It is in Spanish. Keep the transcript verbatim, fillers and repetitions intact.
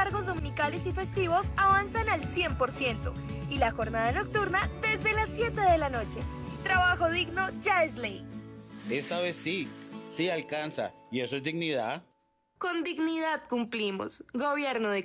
cargos dominicales y festivos avanzan al cien por ciento y la jornada nocturna desde las siete de la noche. Trabajo digno ya es ley. Esta vez sí, sí alcanza, y eso es dignidad. Con dignidad cumplimos. Gobierno de